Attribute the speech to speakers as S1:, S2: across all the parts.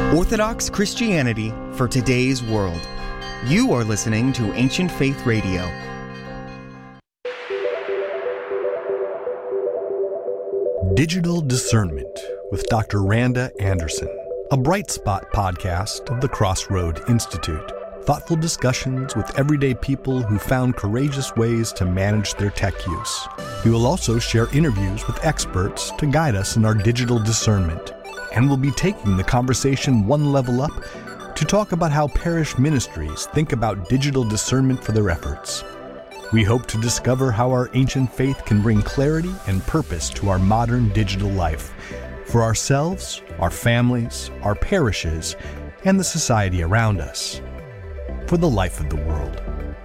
S1: Orthodox Christianity for today's world. You are listening to Ancient Faith Radio.
S2: Digital Discernment with Dr. Randa Anderson, a Bright Spot podcast of the Crossroad Institute. Thoughtful discussions with everyday people who found courageous ways to manage their tech use. We will also share interviews with experts to guide us in our digital discernment. And we'll be taking the conversation one level up to talk about how parish ministries think about digital discernment for their efforts. We hope to discover how our ancient faith can bring clarity and purpose to our modern digital life, for ourselves, our families, our parishes, and the society around us, for the life of the world.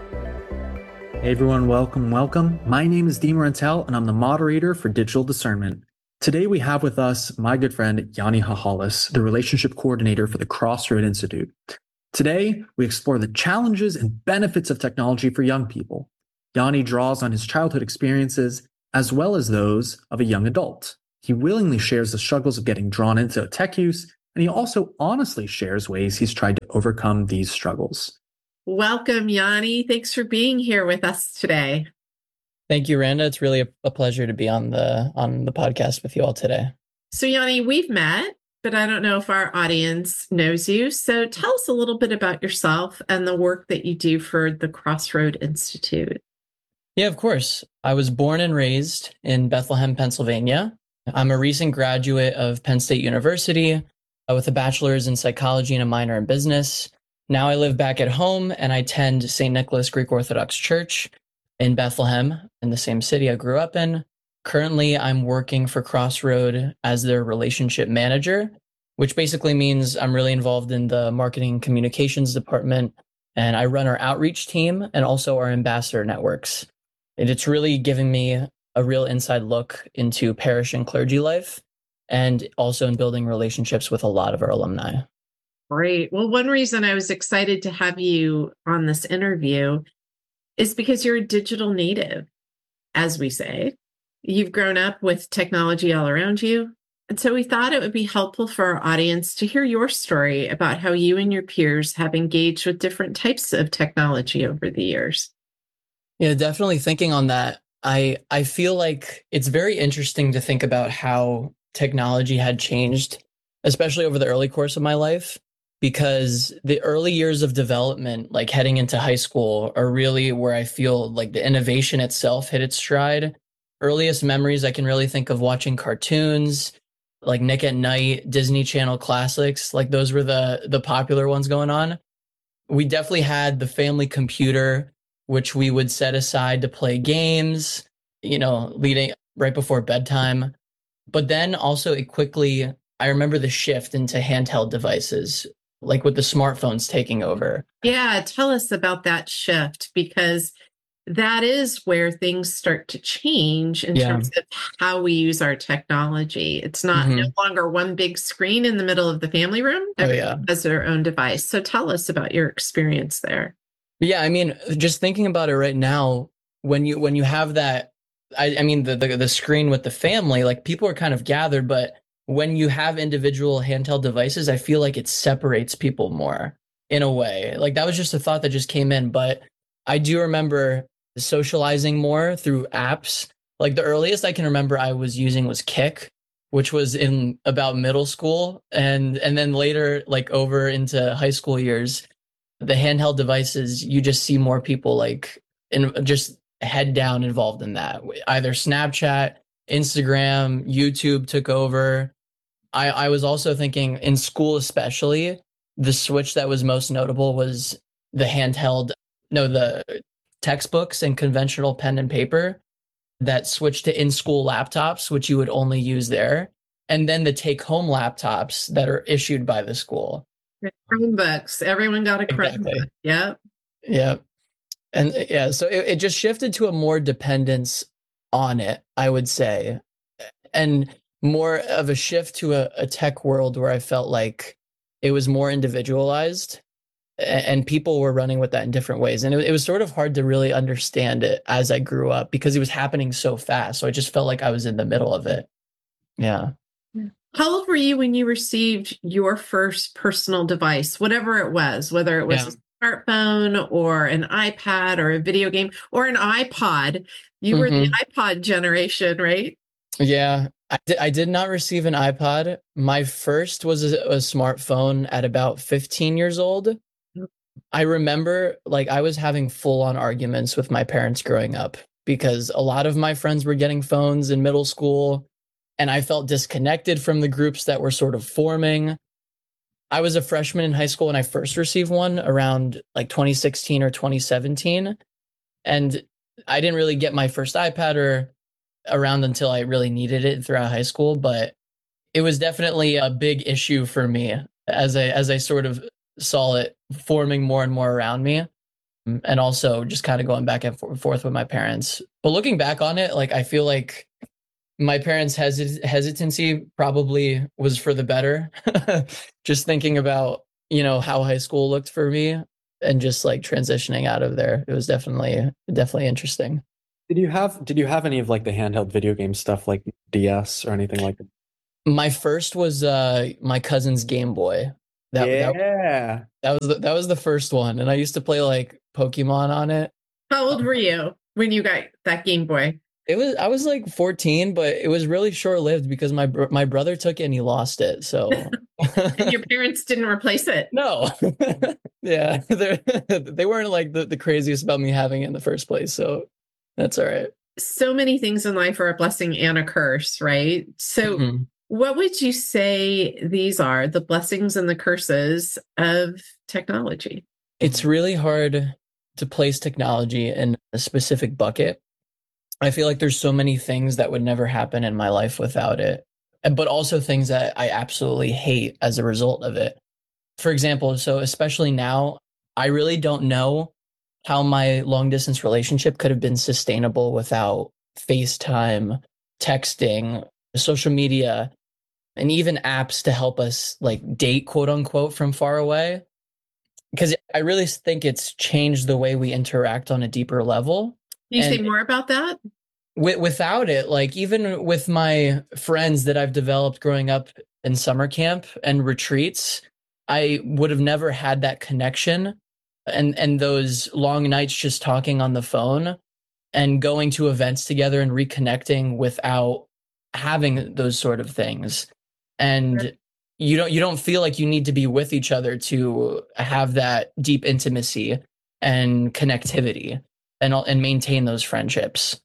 S3: Hey everyone, welcome. My name is Dean Rentel, and I'm the moderator for Digital Discernment. Today we have with us my good friend Yanni Hahalis, the relationship coordinator for the Crossroad Institute. Today we explore the challenges and benefits of technology for young people. Yanni draws on his childhood experiences as well as those of a young adult. He willingly shares the struggles of getting drawn into tech use, and he also honestly shares ways he's tried to overcome these struggles.
S4: Welcome, Yanni. Thanks for being here with us today.
S5: Thank you, Randa. It's really a pleasure to be on the podcast with you all today.
S4: So, Yanni, we've met, but I don't know if our audience knows you. So tell us a little bit about yourself and the work that you do for the Crossroad Institute.
S5: Yeah, of course. I was born and raised in Bethlehem, Pennsylvania. I'm a recent graduate of Penn State University with a bachelor's in psychology and a minor in business. Now I live back at home and I attend St. Nicholas Greek Orthodox Church in Bethlehem, in the same city I grew up in. Currently, I'm working for Crossroad as their relationship manager, which basically means I'm really involved in the marketing communications department, and I run our outreach team and also our ambassador networks. And it's really giving me a real inside look into parish and clergy life, and also in building relationships with a lot of our alumni.
S4: Great. Well, one reason I was excited to have you on this interview is because you're a digital native, as we say. You've grown up with technology all around you. And so we thought it would be helpful for our audience to hear your story about how you and your peers have engaged with different types of technology over the years.
S5: Yeah, definitely thinking on that. I feel like it's very interesting to think about how technology had changed, especially over the early course of my life. Because the early years of development, like heading into high school, are really where I feel like the innovation itself hit its stride. Earliest memories, I can really think of watching cartoons, like Nick at Night, Disney Channel classics. Like those were the popular ones going on. We definitely had the family computer, which we would set aside to play games, leading right before bedtime. But then also I remember the shift into handheld devices, like with the smartphones taking over.
S4: Yeah, tell us about that shift, because that is where things start to change in terms of how we use our technology. It's not no longer one big screen in the middle of the family room. Everyone has their own device. So tell us about your experience there.
S5: Yeah, I mean, just thinking about it right now, when you have that, the screen with the family, like people are kind of gathered, but when you have individual handheld devices, I feel like it separates people more in a way. Like that was just a thought that just came in, but I do remember socializing more through apps. Like the earliest I can remember I was using was Kik, which was in about middle school. And then later, like over into high school years, the handheld devices, you just see more people just head down involved in that. Either Snapchat, Instagram, YouTube took over. I was also thinking in school, especially, the switch that was most notable was the the textbooks and conventional pen and paper that switched to in-school laptops, which you would only use there. And then the take-home laptops that are issued by the school.
S4: Chromebooks. Everyone got a Chromebook.
S5: Exactly.
S4: Yep.
S5: Yeah. And yeah, so it just shifted to a more dependence on it, I would say. And more of a shift to a tech world where I felt like it was more individualized and people were running with that in different ways. And it was sort of hard to really understand it as I grew up because it was happening so fast. So I just felt like I was in the middle of it. Yeah.
S4: How old were you when you received your first personal device, whatever it was, whether it was a smartphone or an iPad or a video game or an iPod? You were the iPod generation, right?
S5: Yeah, I did not receive an iPod. My first was a smartphone at about 15 years old. I remember like I was having full on arguments with my parents growing up because a lot of my friends were getting phones in middle school and I felt disconnected from the groups that were sort of forming. I was a freshman in high school when I first received one around like 2016 or 2017. And I didn't really get my first iPad or around until I really needed it throughout high school, but it was definitely a big issue for me as I sort of saw it forming more and more around me. And also just kind of going back and forth with my parents. But looking back on it, like I feel like my parents' hesitancy probably was for the better. Just thinking about, how high school looked for me and just like transitioning out of there. It was definitely interesting.
S3: Did you have any of like the handheld video game stuff like DS or anything like that?
S5: My first was my cousin's Game Boy. That was the first one, and I used to play like Pokemon on it.
S4: How old were you when you got that Game Boy?
S5: I was like 14, but it was really short lived because my brother took it and he lost it. So
S4: and your parents didn't replace it?
S5: No. Yeah, they weren't like the craziest about me having it in the first place. So that's all right.
S4: So many things in life are a blessing and a curse, right? So what would you say these are, the blessings and the curses of technology?
S5: It's really hard to place technology in a specific bucket. I feel like there's so many things that would never happen in my life without it, but also things that I absolutely hate as a result of it. For example, so especially now, I really don't know how my long distance relationship could have been sustainable without FaceTime, texting, social media, and even apps to help us like date, quote unquote, from far away. Because I really think it's changed the way we interact on a deeper level.
S4: Can you say more about that?
S5: Without it, like even with my friends that I've developed growing up in summer camp and retreats, I would have never had that connection and those long nights just talking on the phone and going to events together and reconnecting without having those sort of things. And you don't feel like you need to be with each other to have that deep intimacy and connectivity and maintain those friendships.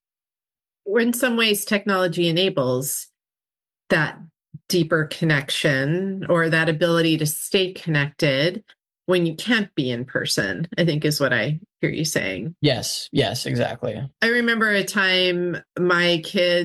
S4: In some ways, technology enables that deeper connection or that ability to stay connected when you can't be in person, I think is what I hear you saying.
S5: Yes, exactly.
S4: I remember a time my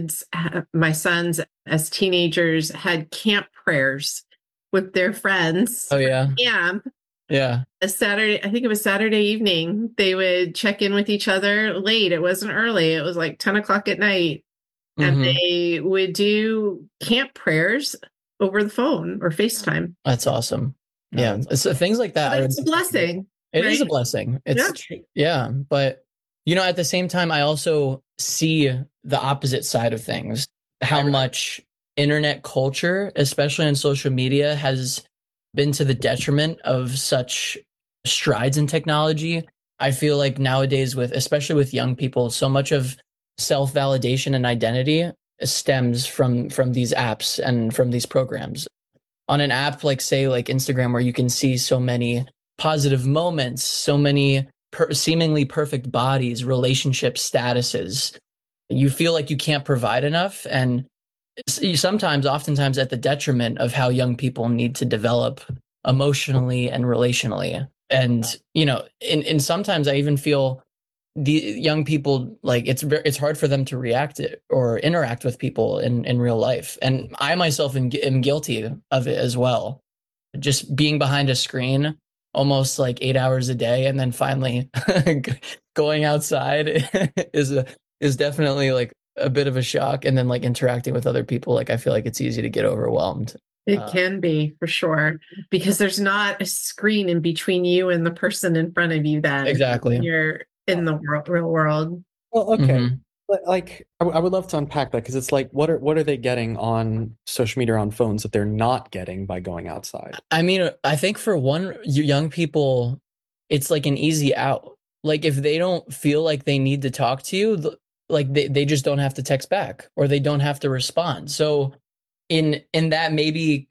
S4: sons as teenagers had camp prayers with their friends.
S5: Oh, yeah.
S4: Camp.
S5: Yeah.
S4: I think it was Saturday evening. They would check in with each other late. It wasn't early. It was like 10 o'clock at night. And they would do camp prayers over the phone or FaceTime.
S5: That's awesome. Yeah. So things like that.
S4: It's a blessing.
S5: It is a blessing. Yeah. But, at the same time, I also see the opposite side of things, how much internet culture, especially on social media, has been to the detriment of such strides in technology. I feel like nowadays, especially with young people, so much of self-validation and identity stems from these apps and from these programs. On an app like Instagram, where you can see so many positive moments, so many seemingly perfect bodies, relationship statuses, you feel like you can't provide enough, and oftentimes at the detriment of how young people need to develop emotionally and relationally. And, in sometimes I even feel the young people, like it's hard for them to react or interact with people in real life. And I myself am guilty of it as well. Just being behind a screen almost like 8 hours a day and then finally going outside is definitely like a bit of a shock. And then like interacting with other people, like I feel like it's easy to get overwhelmed.
S4: It can be, for sure, because there's not a screen in between you and the person in front of you then.
S5: Exactly.
S4: You're in the real world.
S3: Well, okay. But like, I would love to unpack that because it's like, what are they getting on social media or on phones that they're not getting by going outside?
S5: I mean, I think for one, young people, it's like an easy out. Like if they don't feel like they need to talk to you, like they just don't have to text back or they don't have to respond. So in that maybe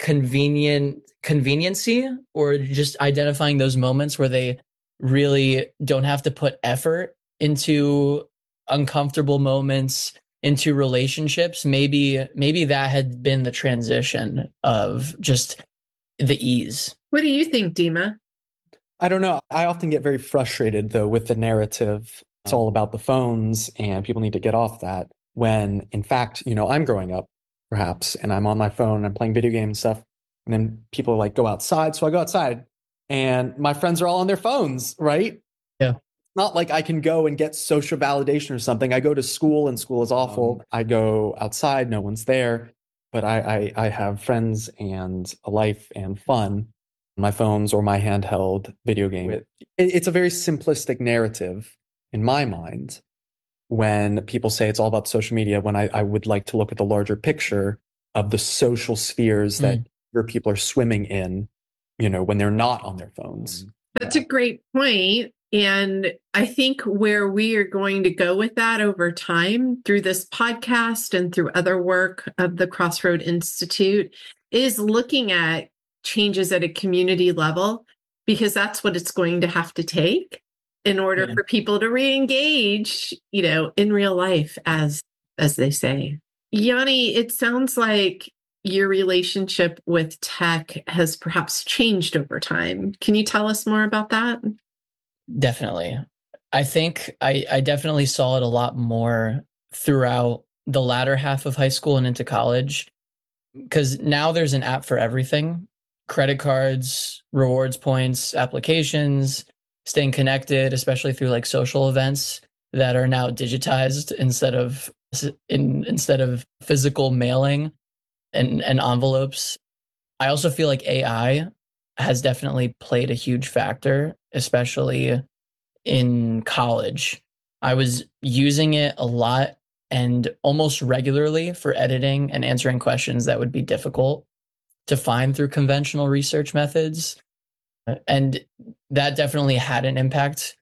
S5: conveniency or just identifying those moments where they really don't have to put effort into uncomfortable moments, into relationships, maybe that had been the transition of just the ease.
S4: What do you think, Dima?
S3: I don't know. I often get very frustrated though with the narrative. It's all about the phones and people need to get off that. When in fact, I'm growing up perhaps and I'm on my phone, I'm playing video games and stuff. And then people like go outside. So I go outside and my friends are all on their phones, right?
S5: Yeah.
S3: Not like I can go and get social validation or something. I go to school and school is awful. I go outside, no one's there. But I have friends and a life and fun my phones or my handheld video game. It's a very simplistic narrative in my mind when people say it's all about social media, when I would like to look at the larger picture of the social spheres that where people are swimming in, when they're not on their phones.
S4: That's a great point. And I think where we are going to go with that over time through this podcast and through other work of the Crossroad Institute is looking at changes at a community level, because that's what it's going to have to take in order for people to re-engage, in real life, as they say. Yanni, it sounds like your relationship with tech has perhaps changed over time. Can you tell us more about that?
S5: Definitely. I think I definitely saw it a lot more throughout the latter half of high school and into college, because now there's an app for everything. Credit cards, rewards points, applications, staying connected, especially through like social events that are now digitized instead of physical mailing and envelopes. I also feel like AI has definitely played a huge factor, especially in college. I was using it a lot and almost regularly for editing and answering questions that would be difficult to find through conventional research methods. And that definitely had an impact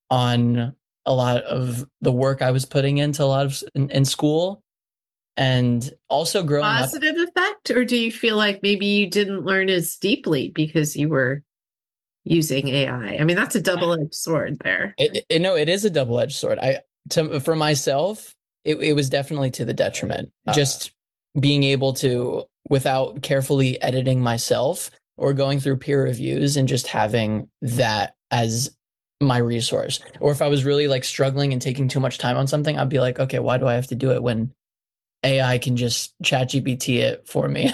S5: on a lot of the work I was putting into a lot of in school. And also growing up.
S4: Positive effect? Or do you feel like maybe you didn't learn as deeply because you were using AI? I mean, that's a double-edged sword there.
S5: It is a double-edged sword. For myself, it was definitely to the detriment. Just being able to, without carefully editing myself or going through peer reviews and just having that as my resource. Or if I was really like struggling and taking too much time on something, I'd be like, okay, why do I have to do it when AI can just chat GPT it for me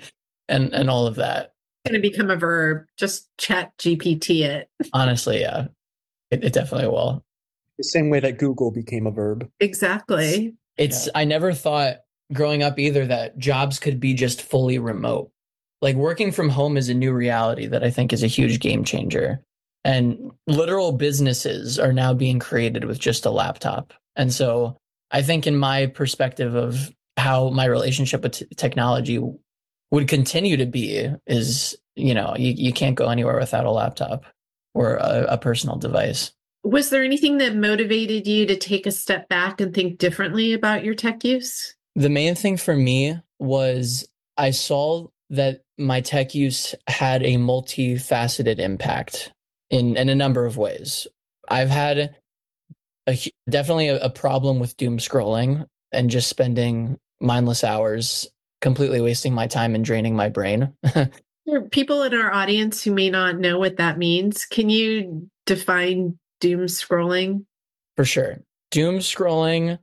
S5: and all of that?
S4: It's going to become a verb. Just chat GPT it.
S5: Honestly, yeah, it definitely will.
S3: The same way that Google became a verb.
S4: Exactly.
S5: I never thought growing up either that jobs could be just fully remote. Like working from home is a new reality that I think is a huge game changer. And literal businesses are now being created with just a laptop. And so I think in my perspective of how my relationship with technology would continue to be is, you can't go anywhere without a laptop or a personal device.
S4: Was there anything that motivated you to take a step back and think differently about your tech use?
S5: The main thing for me was I saw that my tech use had a multifaceted impact in a number of ways. I've had definitely a problem with doom scrolling and just spending mindless hours, completely wasting my time and draining my brain.
S4: There are people in our audience who may not know what that means. Can you define doom scrolling?
S5: For sure. Doom scrolling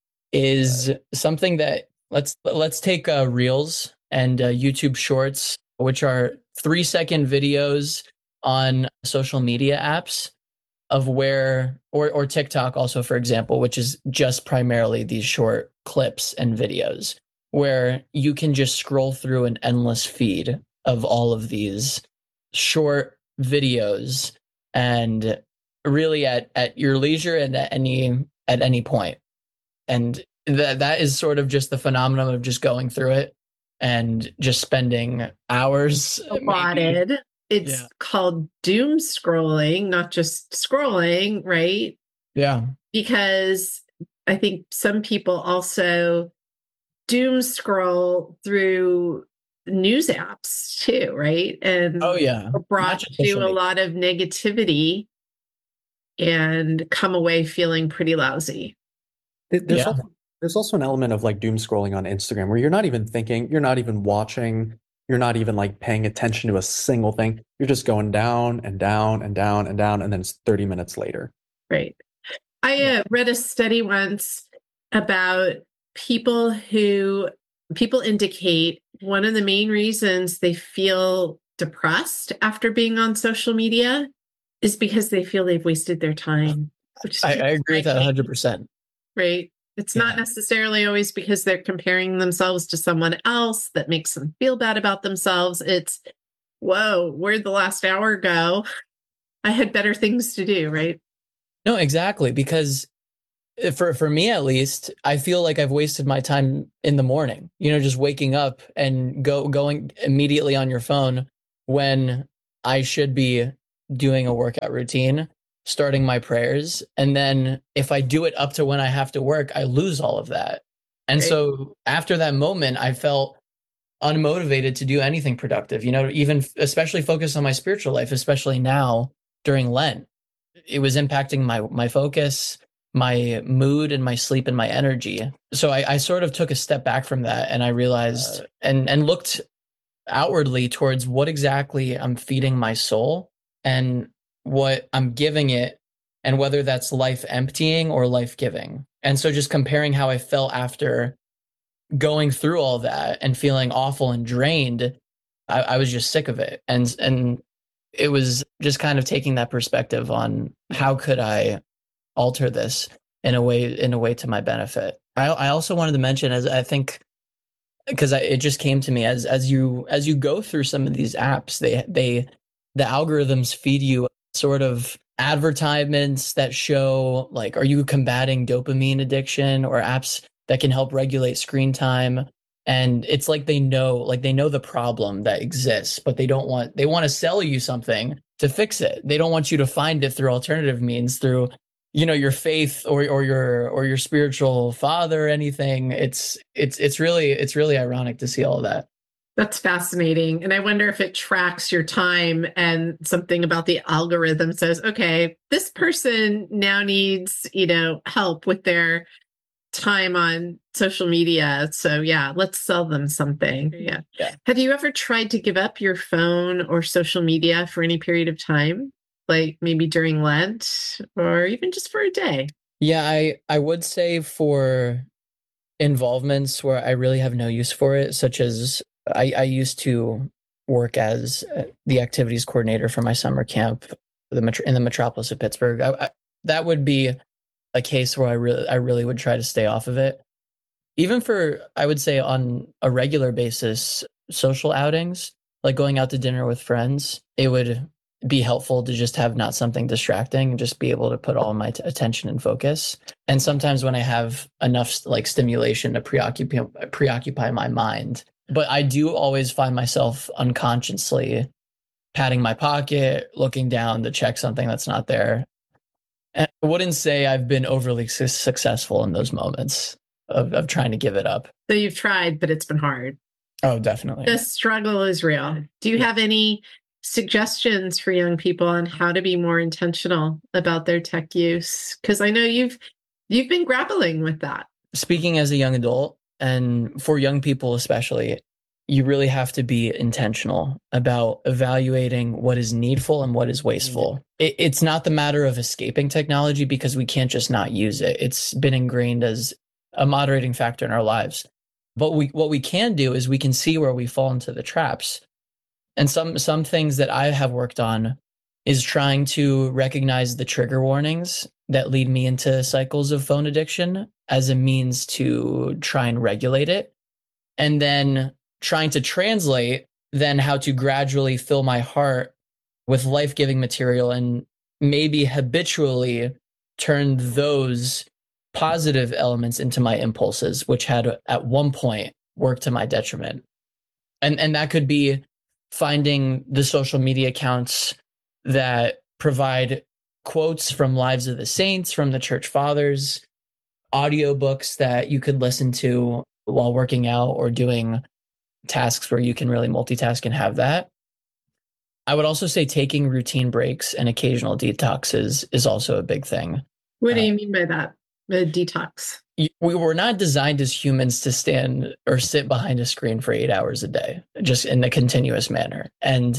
S5: is something that let's take Reels and YouTube Shorts, which are 3-second videos on social media apps of where, or TikTok also, for example, which is just primarily these short clips and videos where you can just scroll through an endless feed of all of these short videos and really at your leisure and at any point. And that is sort of just the phenomenon of just going through it and just spending hours.
S4: Allotted. It's called doom scrolling, not just scrolling, right?
S5: Yeah.
S4: Because I think some people also doom scroll through news apps too, right? And
S5: Oh yeah.
S4: are brought to a lot of negativity and come away feeling pretty lousy.
S3: There's also an element of like doom scrolling on Instagram where you're not even thinking, you're not even watching, you're not even like paying attention to a single thing. You're just going down and down and down and down, and then it's 30 minutes later.
S4: Right. I read a study once about people indicate one of the main reasons they feel depressed after being on social media is because they feel they've wasted their time.
S5: I agree with that 100%.
S4: Right. It's not necessarily always because they're comparing themselves to someone else that makes them feel bad about themselves. It's, whoa, where'd the last hour go? I had better things to do, right?
S5: No, exactly. Because for me, at least, I feel like I've wasted my time in the morning, just waking up and going immediately on your phone when I should be doing a workout routine, starting my prayers. And then if I do it up to when I have to work, I lose all of that. And so after that moment, I felt unmotivated to do anything productive, even especially focus on my spiritual life, especially now during Lent. It was impacting my focus, my mood, and my sleep and my energy. So I sort of took a step back from that, and I realized and looked outwardly towards what exactly I'm feeding my soul and what I'm giving it, and whether that's life emptying or life giving. And so just comparing how I felt after going through all that and feeling awful and drained, I was just sick of it. And it was just kind of taking that perspective on how could I alter this in a way to my benefit. I also wanted to mention, as I think, because it just came to me as you go through some of these apps, the algorithms feed you sort of advertisements that show like, are you combating dopamine addiction, or apps that can help regulate screen time. And it's like they know the problem that exists, but they want to sell you something to fix it. They don't want you to find it through alternative means, through your faith or your spiritual father or anything. It's really ironic to see all of that.
S4: That's fascinating. And I wonder if it tracks your time and something about the algorithm says, okay, this person now needs, help with their time on social media. So yeah, let's sell them something. Yeah. Have you ever tried to give up your phone or social media for any period of time? Like maybe during Lent or even just for a day?
S5: Yeah, I would say for involvements where I really have no use for it, such as I used to work as the activities coordinator for my summer camp in the metropolis of Pittsburgh. That would be a case where I really would try to stay off of it. Even for, I would say, on a regular basis, social outings, like going out to dinner with friends, it would be helpful to just have not something distracting and just be able to put all my attention and focus. And sometimes when I have enough like stimulation to preoccupy my mind, but I do always find myself unconsciously patting my pocket, looking down to check something that's not there. And I wouldn't say I've been overly successful in those moments of trying to give it up.
S4: So you've tried, but it's been hard.
S5: Oh, definitely.
S4: The struggle is real. Do you have any suggestions for young people on how to be more intentional about their tech use? Because I know you've been grappling with that. Speaking
S5: as a young adult, and for young people especially, you really have to be intentional about evaluating what is needful and what is wasteful. It's not the matter of escaping technology, because we can't just not use it. It's been ingrained as a moderating factor in our lives. But what we can do is we can see where we fall into the traps. And some things that I have worked on is trying to recognize the trigger warnings that lead me into cycles of phone addiction as a means to try and regulate it. And then trying to translate then how to gradually fill my heart with life-giving material and maybe habitually turn those positive elements into my impulses, which had at one point worked to my detriment. And that could be finding the social media accounts that provide quotes from Lives of the Saints, from the Church Fathers, audiobooks that you could listen to while working out or doing tasks where you can really multitask and have that. I would also say taking routine breaks and occasional detoxes is also a big thing.
S4: What do you mean by that? The detox?
S5: We were not designed as humans to stand or sit behind a screen for 8 hours a day, just in a continuous manner. And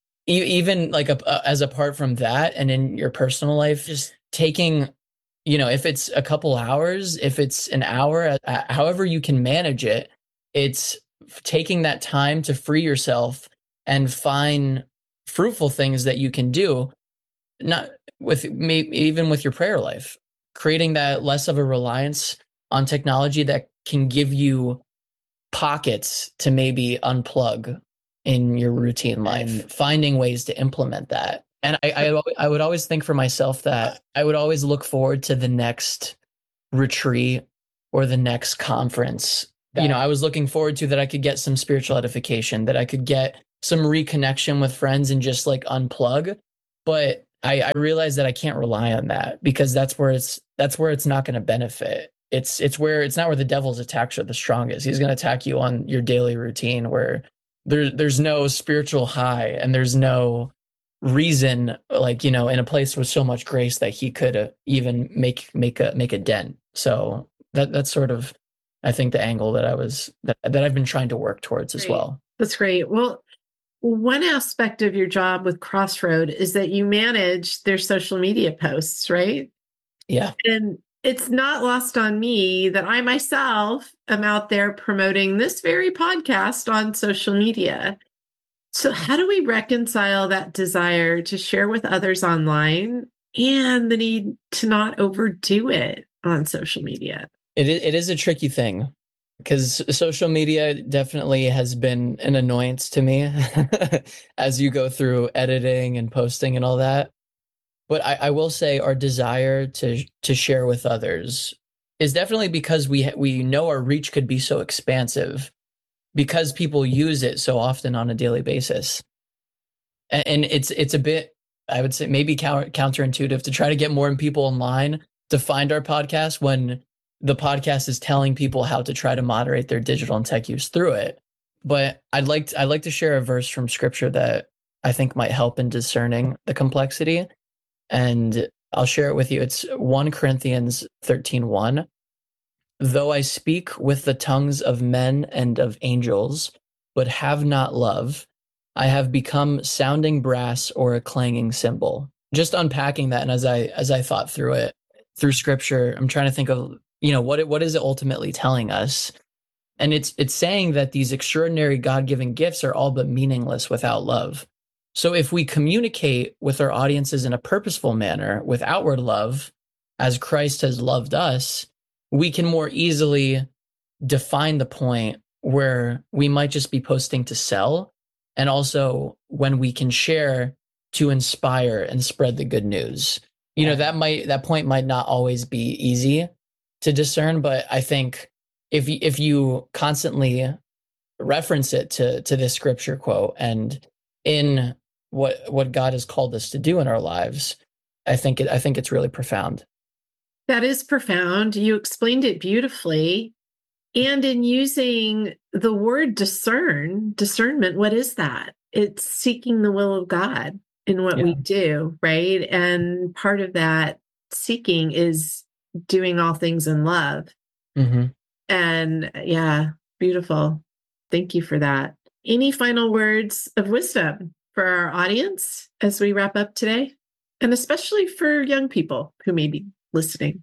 S5: even like as apart from that, and in your personal life, just taking, if it's a couple hours, if it's an hour, however you can manage it, it's taking that time to free yourself and find fruitful things that you can do, not with even with your prayer life, creating that less of a reliance on technology that can give you pockets to maybe unplug in your routine life, finding ways to implement that. And I would always think for myself that I would always look forward to the next retreat or the next conference. I was looking forward to that I could get some spiritual edification, that I could get some reconnection with friends and just like unplug. But I realized that I can't rely on that, because that's where it's not going to benefit. It's not where the devil's attacks are the strongest. He's going to attack you on your daily routine where there's no spiritual high and there's no reason, in a place with so much grace that he could even make a dent. So that's sort of, I think, the angle that I've been trying to work towards as well.
S4: That's great. Well, one aspect of your job with Crossroad is that you manage their social media posts, right?
S5: Yeah.
S4: And it's not lost on me that I myself am out there promoting this very podcast on social media. So how do we reconcile that desire to share with others online and the need to not overdo it on social media?
S5: It is a tricky thing, because social media definitely has been an annoyance to me as you go through editing and posting and all that. But I will say our desire to share with others is definitely because we know our reach could be so expansive, because people use it so often on a daily basis. And it's a bit, I would say, maybe counterintuitive to try to get more people online to find our podcast when the podcast is telling people how to try to moderate their digital and tech use through it. But I'd like to share a verse from scripture that I think might help in discerning the complexity. And I'll share it with you. It's 1 Corinthians 13:1. Though I speak with the tongues of men and of angels, but have not love, I have become sounding brass or a clanging cymbal. Just unpacking that, and as I thought through it, through scripture, I'm trying to think of, what is it ultimately telling us? And it's saying that these extraordinary God-given gifts are all but meaningless without love. So if we communicate with our audiences in a purposeful manner with outward love, as Christ has loved us, we can more easily define the point where we might just be posting to sell, and also when we can share to inspire and spread the good news. That point might not always be easy to discern, but I think if you constantly reference it to this scripture quote and in what God has called us to do in our lives, I think it's really profound.
S4: That is profound. You explained it beautifully. And in using the word discernment, what is that? It's seeking the will of God in what we do, right? And part of that seeking is doing all things in love.
S5: Mm-hmm.
S4: And beautiful. Thank you for that. Any final words of wisdom for our audience as we wrap up today? And especially for young people who may be listening.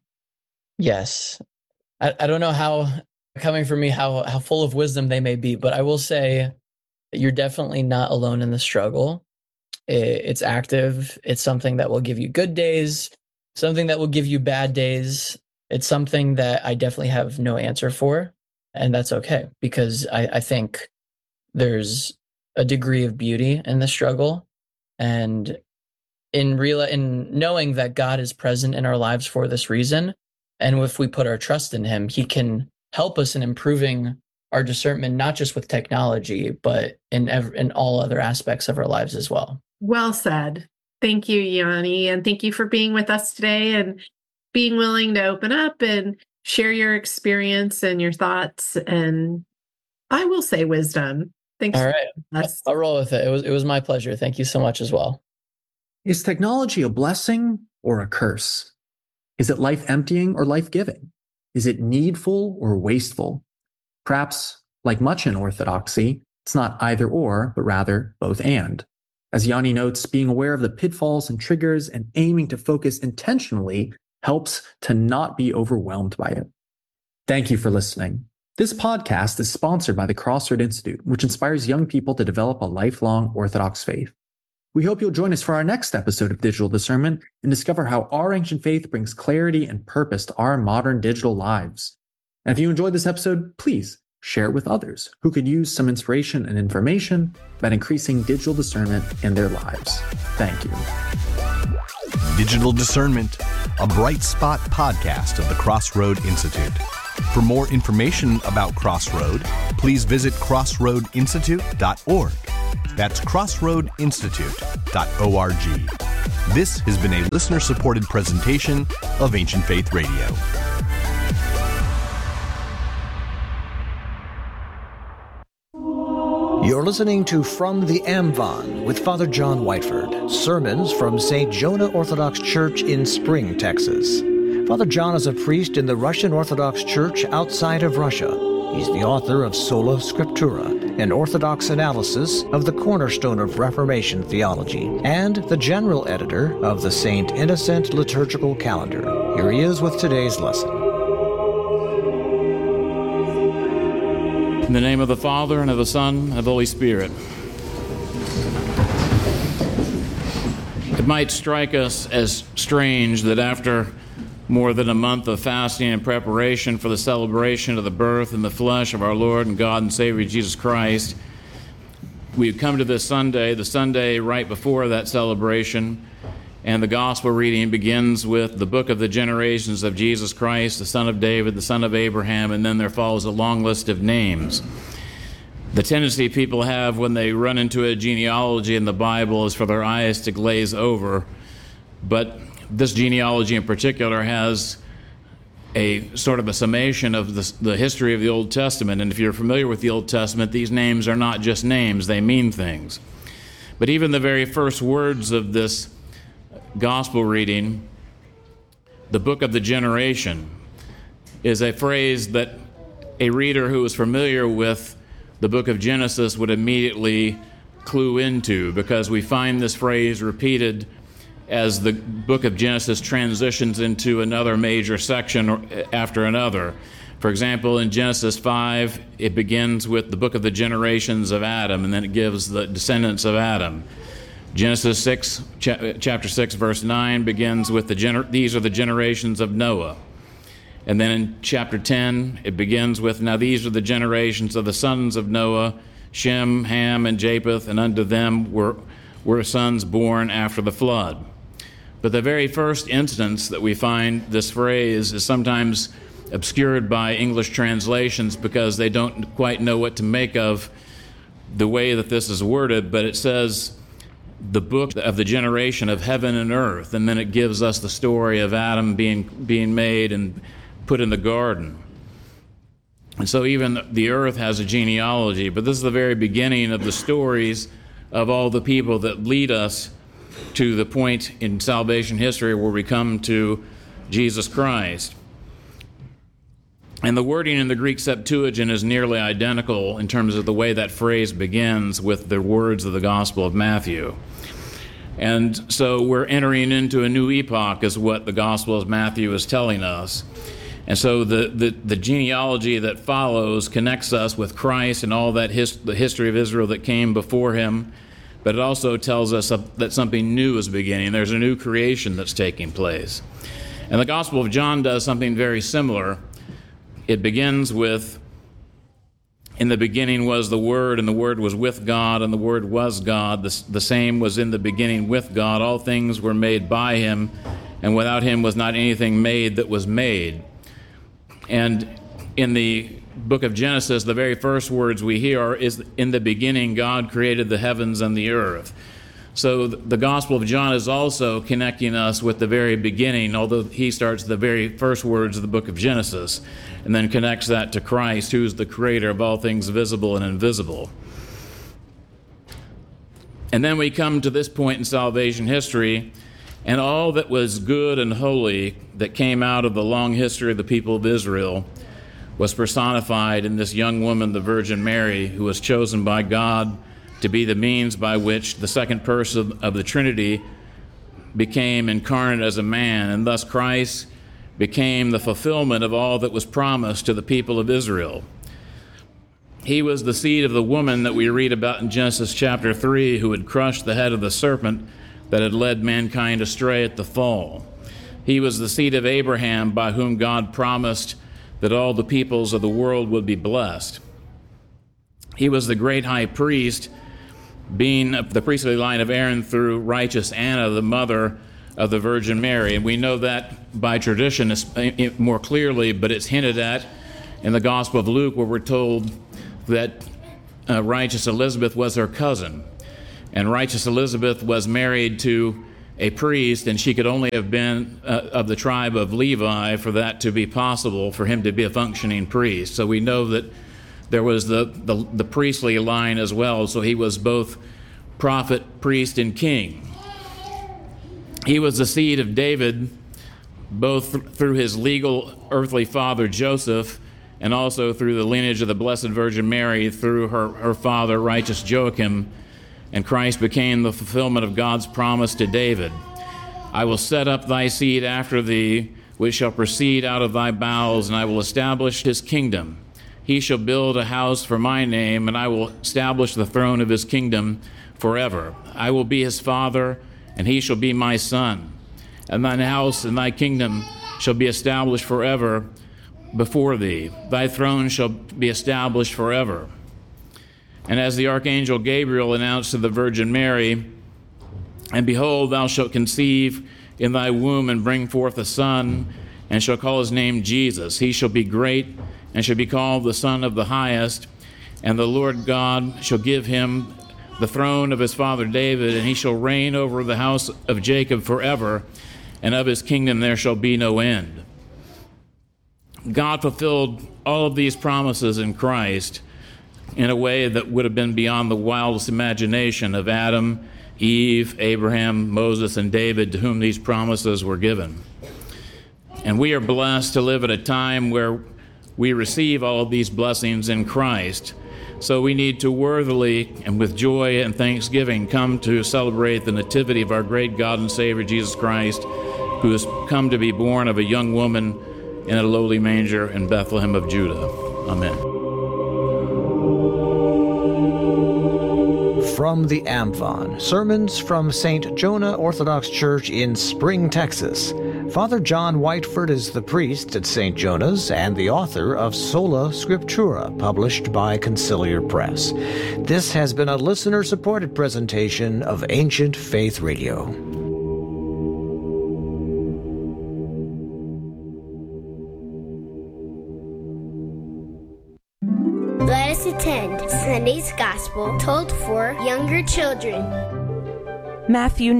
S5: Yes. I don't know how, coming from me, how full of wisdom they may be, but I will say you're definitely not alone in the struggle. It's active. It's something that will give you good days, something that will give you bad days. It's something that I definitely have no answer for. And that's okay, because I think there's a degree of beauty in the struggle. And in knowing that God is present in our lives for this reason, And if we put our trust in him, he can help us in improving our discernment, not just with technology, but in all other aspects of our lives as well.
S4: Well said. Thank you, Yanni. And thank you for being with us today and being willing to open up and share your experience and your thoughts. And I will say wisdom. Thanks.
S5: All right. I'll roll with it. It was my pleasure. Thank you so much as well.
S3: Is technology a blessing or a curse? Is it life-emptying or life-giving? Is it needful or wasteful? Perhaps, like much in orthodoxy, it's not either or, but rather both and. As Yanni notes, being aware of the pitfalls and triggers and aiming to focus intentionally helps to not be overwhelmed by it. Thank you for listening. This podcast is sponsored by the Crossroad Institute, which inspires young people to develop a lifelong Orthodox faith. We hope you'll join us for our next episode of Digital Discernment and discover how our ancient faith brings clarity and purpose to our modern digital lives. And if you enjoyed this episode, please share it with others who could use some inspiration and information about increasing digital discernment in their lives. Thank you.
S2: Digital Discernment, a Bright Spot podcast of the Crossroad Institute. For more information about Crossroad, please visit crossroadinstitute.org. That's crossroadinstitute.org. This has been a listener-supported presentation of Ancient Faith Radio.
S6: You're listening to From the Amvon with Father John Whiteford, sermons from St. Jonah Orthodox Church in Spring, Texas. Father John is a priest in the Russian Orthodox Church outside of Russia. He's the author of Sola Scriptura, an Orthodox analysis of the cornerstone of Reformation theology, and the general editor of the St. Innocent Liturgical Calendar. Here he is with today's lesson.
S7: In the name of the Father, and of the Son, and of the Holy Spirit. It might strike us as strange that after more than a month of fasting and preparation for the celebration of the birth in the flesh of our Lord and God and Savior Jesus Christ, we've come to this Sunday, the Sunday right before that celebration, and the gospel reading begins with the book of the generations of Jesus Christ, the son of David, the son of Abraham, and then there follows a long list of names. The tendency people have when they run into a genealogy in the Bible is for their eyes to glaze over, but this genealogy in particular has a sort of a summation of the history of the Old Testament. And if you're familiar with the Old Testament, these names are not just names, they mean things. But even the very first words of this gospel reading, the book of the generation, is a phrase that a reader who is familiar with the book of Genesis would immediately clue into, because we find this phrase repeated as the book of Genesis transitions into another major section after another. For example, in Genesis 5, it begins with the book of the generations of Adam, and then it gives the descendants of Adam. Genesis 6, chapter 6, verse 9 begins with these are the generations of Noah. And then in chapter 10, it begins with, now these are the generations of the sons of Noah, Shem, Ham, and Japheth, and unto them were sons born after the flood. But the very first instance that we find this phrase is sometimes obscured by English translations because they don't quite know what to make of the way that this is worded, but it says the book of the generation of heaven and earth, and then it gives us the story of Adam being made and put in the garden. And so even the earth has a genealogy, but this is the very beginning of the stories of all the people that lead us to the point in salvation history where we come to Jesus Christ. And the wording in the Greek Septuagint is nearly identical in terms of the way that phrase begins with the words of the Gospel of Matthew. And so we're entering into a new epoch is what the Gospel of Matthew is telling us. And so the genealogy that follows connects us with Christ and all that the history of Israel that came before him, but it also tells us that something new is beginning. There's a new creation that's taking place. And the Gospel of John does something very similar. It begins with, in the beginning was the Word, and the Word was with God, and the Word was God. The same was in the beginning with God. All things were made by him, and without him was not anything made that was made. And in the book of Genesis, the very first words we hear is, in the beginning, God created the heavens and the earth. So the Gospel of John is also connecting us with the very beginning, although he starts the very first words of the book of Genesis and then connects that to Christ, who is the creator of all things visible and invisible. And then we come to this point in salvation history, and all that was good and holy that came out of the long history of the people of Israel was personified in this young woman, the Virgin Mary, who was chosen by God to be the means by which the second person of the Trinity became incarnate as a man, and thus Christ became the fulfillment of all that was promised to the people of Israel. He was the seed of the woman that we read about in Genesis chapter 3, who had crushed the head of the serpent that had led mankind astray at the fall. He was the seed of Abraham, by whom God promised that all the peoples of the world would be blessed. He was the great high priest, being the priestly line of Aaron through righteous Anna, the mother of the Virgin Mary. And we know that by tradition more clearly, but it's hinted at in the Gospel of Luke, where we're told that righteous Elizabeth was her cousin. And righteous Elizabeth was married to a priest, and she could only have been of the tribe of Levi for that to be possible, for him to be a functioning priest. So we know that there was the priestly line as well, so he was both prophet, priest, and king. He was the seed of David, both through his legal earthly father Joseph, and also through the lineage of the Blessed Virgin Mary through her father, righteous Joachim. And Christ became the fulfillment of God's promise to David. I will set up thy seed after thee, which shall proceed out of thy bowels, and I will establish his kingdom. He shall build a house for my name, and I will establish the throne of his kingdom forever. I will be his father, and he shall be my son. And thine house and thy kingdom shall be established forever before thee. Thy throne shall be established forever. And as the archangel Gabriel announced to the Virgin Mary, and behold, thou shalt conceive in thy womb and bring forth a son, and shall call his name Jesus. He shall be great, and shall be called the Son of the Highest. And the Lord God shall give him the throne of his father David, and he shall reign over the house of Jacob forever, and of his kingdom there shall be no end. God fulfilled all of these promises in Christ in a way that would have been beyond the wildest imagination of Adam, Eve, Abraham, Moses, and David, to whom these promises were given. And we are blessed to live at a time where we receive all of these blessings in Christ. So we need to worthily and with joy and thanksgiving come to celebrate the nativity of our great God and Savior Jesus Christ, who has come to be born of a young woman in a lowly manger in Bethlehem of Judah. Amen.
S6: From the Amvon, sermons from St. Jonah Orthodox Church in Spring, Texas. Father John Whiteford is the priest at St. Jonah's and the author of Sola Scriptura, published by Conciliar Press. This has been a listener-supported presentation of Ancient Faith Radio.
S8: Let us attend Sunday's Gospel told for younger children.
S9: Matthew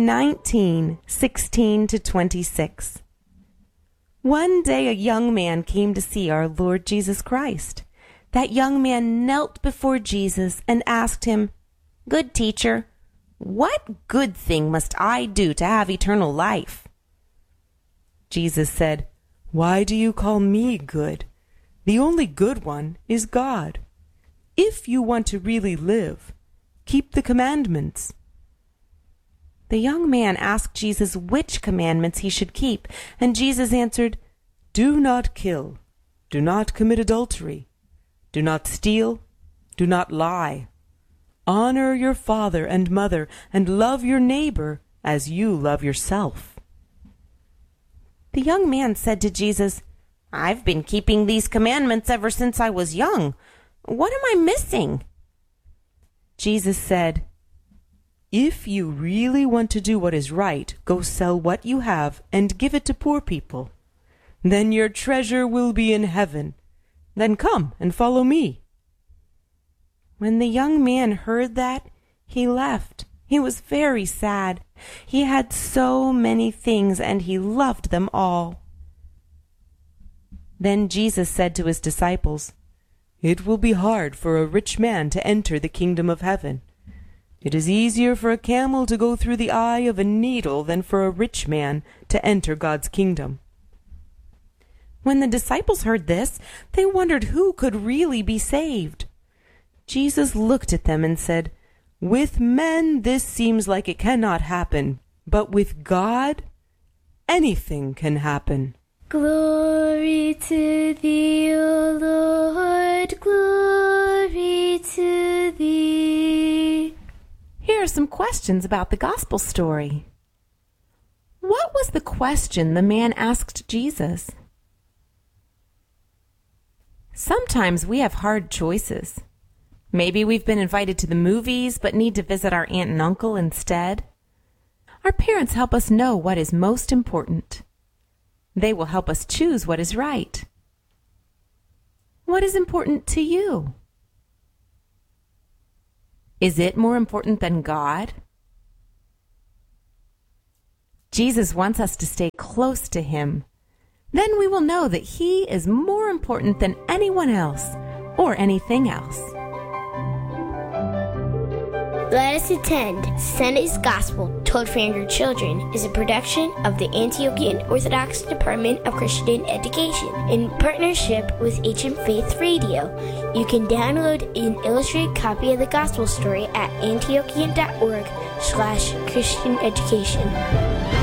S9: 19:16-26. One day a young man came to see our Lord Jesus Christ. That young man knelt before Jesus and asked him, "Good teacher, what good thing must I do to have eternal life?" Jesus said, "Why do you call me good? The only good one is God. If you want to really live, keep the commandments." The young man asked Jesus which commandments he should keep, and Jesus answered, "Do not kill, do not commit adultery, do not steal, do not lie. Honor your father and mother, and love your neighbor as you love yourself." The young man said to Jesus, "I've been keeping these commandments ever since I was young. What am I missing?" Jesus said, If you really want to do what is right, go sell what you have and give it to poor people. Then your treasure will be in heaven. Then come and follow me." When the young man heard that, he left. He was very sad. He had so many things, and he loved them all. Then Jesus said to his disciples, "It will be hard for a rich man to enter the kingdom of heaven. It is easier for a camel to go through the eye of a needle than for a rich man to enter God's kingdom." When the disciples heard this, they wondered who could really be saved. Jesus looked at them and said, "With men this seems like it cannot happen, but with God, anything can happen."
S8: Glory to thee, O Lord, glory to thee.
S9: Here are some questions about the gospel story. What was the question the man asked Jesus? Sometimes we have hard choices. Maybe we've been invited to the movies but need to visit our aunt and uncle instead. Our parents help us know what is most important. They will help us choose what is right. What is important to you? Is it more important than God? Jesus wants us to stay close to Him. Then we will know that He is more important than anyone else or anything else.
S8: Let Us Attend Sunday's Gospel Told for Younger Children is a production of the Antiochian Orthodox Department of Christian Education in partnership with Ancient Faith Radio. You can download an illustrated copy of the Gospel story at antiochian.org/Christian Education.